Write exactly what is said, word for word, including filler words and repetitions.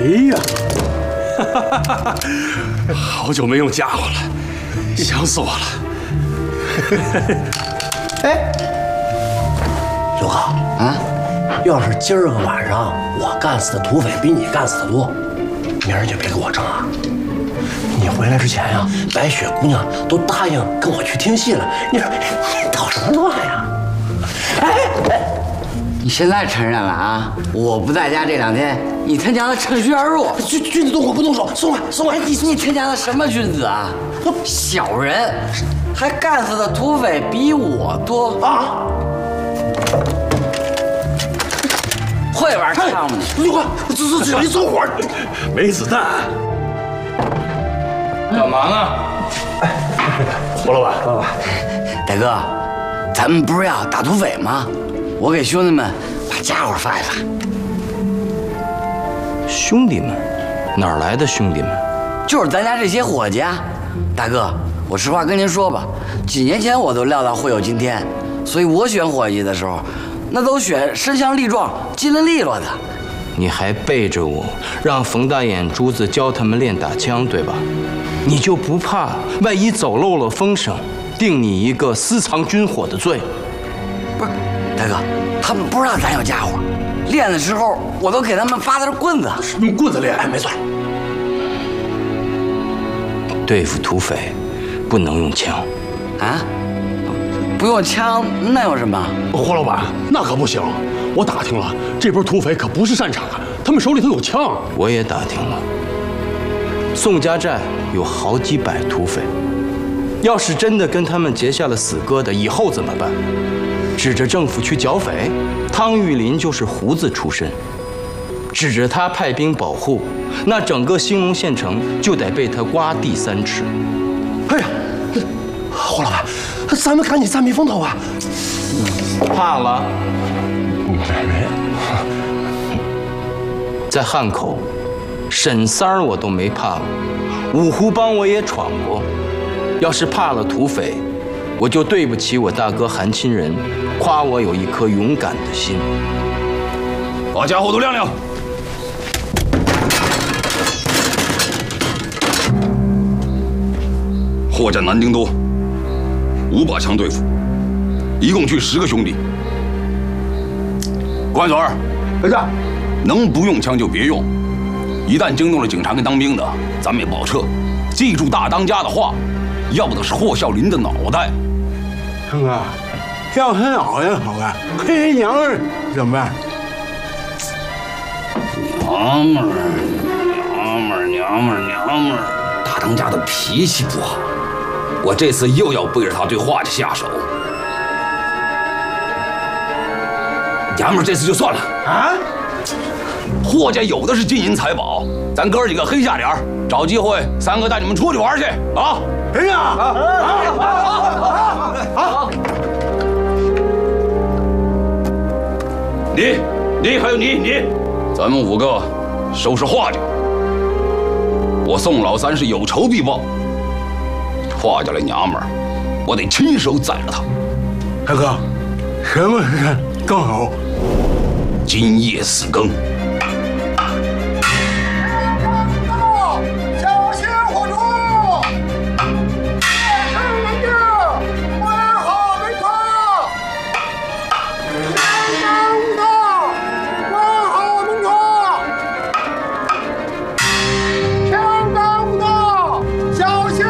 呀，好久没用家伙了，想死我了。 哎，刘哥啊，要是今儿个晚上我干死的土匪比你干死的多，明儿就别给我争啊！你回来之前呀，白雪姑娘都答应跟我去听戏了，你说你捣什么乱呀？哎哎， 你现在承认了啊？我不在家这两天，你他娘的趁虚而入， 君君子动火不动手，松开松开！ 你你他娘的什么君子啊？小人，还干死的土匪比我多啊！会玩枪吗你？ 刘哥，走走走，你走火， 没子弹。干嘛呢？胡老板，老板， 大哥，咱们不是要打土匪吗？我给兄弟们把家伙发一发。 兄弟们，哪儿来的兄弟们？ 就是咱家这些伙计啊。大哥，我实话跟您说吧，几年前我都料到会有今天，所以我选伙计的时候，那都选身强力壮、机灵利落的。 你还背着我，让冯大眼珠子教他们练打枪，对吧？你就不怕万一走漏了风声，定你一个私藏军火的罪？ 不是，大哥，他们不知道咱有家伙，练的时候我都给他们发的是棍子， 用棍子练， 哎，没错。 对付土匪，不能用枪啊？不用枪那有什么？ 胡老板，那可不行。我打听了，这波土匪可不是善茬，他们手里头有枪。 我也打听了，宋家寨有好几百土匪，要是真的跟他们结下了死疙瘩，以后怎么办？指着政府去剿匪？汤玉麟就是胡子出身，指着他派兵保护，那整个兴隆县城就得被他刮地三尺。 哎呀，胡老板，咱们赶紧暂避风头啊！ 怕了？ 没。 在汉口，沈三儿我都没怕过，五湖帮我也闯过。要是怕了土匪，我就对不起我大哥韩亲人，夸我有一颗勇敢的心。 把家伙都亮亮。 霍家南丁多，五把枪对付，一共去十个兄弟。关锁儿， 儿子， 能不用枪就别用，一旦惊动了警察跟当兵的，咱们也不好撤。记住大当家的话，要的是霍孝林的脑袋。 成哥，要他脑袋好看，黑娘儿怎么办？ 娘们儿，娘们儿，娘们儿，娘们儿，大当家的脾气不好，我这次又要背着他对华家下手。娘们儿，这次就算了啊！霍家有的是金银财宝，咱哥几个黑下点儿，找机会三哥带你们出去玩去啊！ 哎呀，啊啊啊啊！ 你、你还有你、你，咱们五个收拾华家。我宋老三是有仇必报，华家的娘们儿，我得亲手宰了她。 大哥，什么时间更好？ 今夜四更。